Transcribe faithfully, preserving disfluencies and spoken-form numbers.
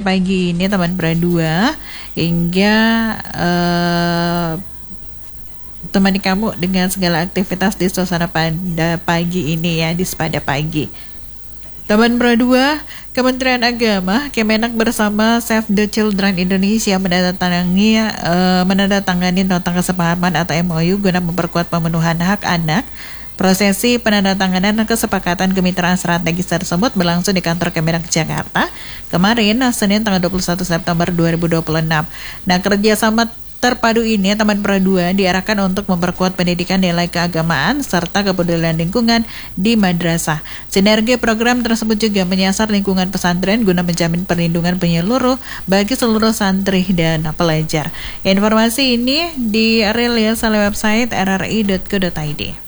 pagi ini Taman Pradua hingga uh, temani kamu dengan segala aktivitas di suasana pada pagi ini ya, di sepada pagi. Taman Pradua, Kementerian Agama, Kemenak bersama Save the Children Indonesia menandatangani uh, menandatangani nota kesepahaman atau M O U guna memperkuat pemenuhan hak anak. Prosesi penandatanganan kesepakatan kemitraan strategis tersebut berlangsung di kantor Kemenak Jakarta kemarin, Senin tanggal dua puluh satu September dua ribu dua puluh enam. Nah, kerjasama terpadu ini Taman Pradua diarahkan untuk memperkuat pendidikan nilai keagamaan serta kepedulian lingkungan di madrasah. Sinergi program tersebut juga menyasar lingkungan pesantren guna menjamin perlindungan penyeluruh bagi seluruh santri dan pelajar. Informasi ini dirilis oleh website r r i dot co dot i d.